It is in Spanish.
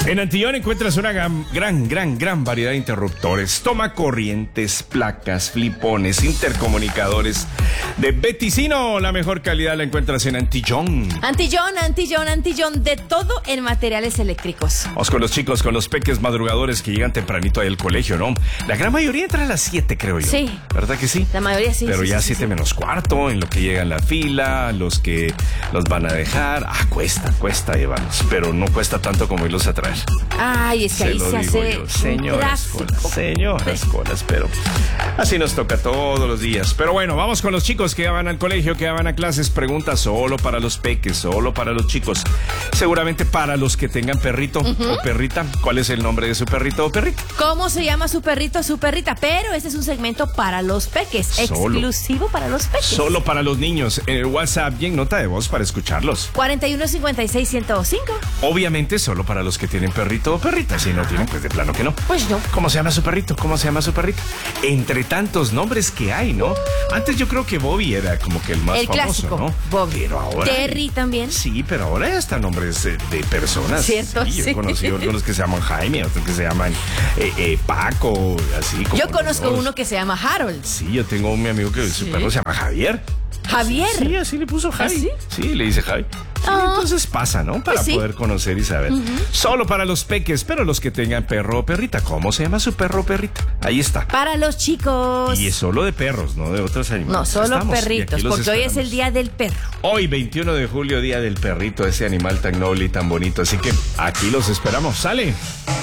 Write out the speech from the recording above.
En Antillón encuentras una gran variedad de interruptores, toma corrientes, placas, flipones, intercomunicadores. De Beticino, la mejor calidad la encuentras en Antillón. Antillón, de todo en materiales eléctricos. Vamos con los chicos, con los peques madrugadores que llegan tempranito ahí al colegio, ¿no? La gran mayoría entra a las 7, creo yo. Sí. ¿Verdad que sí? La mayoría sí. Pero sí, ya sí, 7 menos cuarto, en lo que llegan la fila, los que los van a dejar. Cuesta llevarlos, pero no cuesta tanto como irlos a traer. Ay, es que ahí se hace Señoras colas, pero así nos toca todos los días. Pero bueno, vamos con los chicos que ya van al colegio, que ya van a clases. Pregunta solo para los peques, solo para los chicos. Seguramente para los que tengan perrito o perrita. ¿Cuál es el nombre de su perrito o perrita? ¿Cómo se llama su perrito o su perrita? Pero este es un segmento para los peques, exclusivo para los peques. Solo para los niños. En el WhatsApp y en nota de voz para escucharlos. 4156-105. Obviamente solo para los que tienen perrito o perrita. Si no tienen, pues de plano que no. Pues no. ¿Cómo se llama su perrito? ¿Cómo se llama su perrita? Entre tantos nombres que hay, ¿no? Antes yo creo que Bobby era como que el más famoso, clásico, ¿no? Bobby. Pero ahora... Terry también. Sí, pero ahora ya están nombres de personas. Cierto, sí. Yo he conocido algunos que se llaman Jaime, otros que se llaman Paco, así como... Yo conozco uno que se llama Harold. Sí, yo tengo un amigo que su perro se llama Javier. ¿Javier? Sí, así le puso Javi. ¿Ah, sí? Sí, le dice Javi. Sí, entonces pasa, ¿no? Para poder conocer y saber. Solo para los peques, pero los que tengan perro o perrita. ¿Cómo se llama su perro o perrita? Ahí está. Para los chicos. Y es solo de perros, no de otros animales. No, solo perritos, porque hoy es el día del perro. Hoy, 21 de julio, día del perrito, ese animal tan noble y tan bonito. Así que aquí los esperamos. ¡Sale!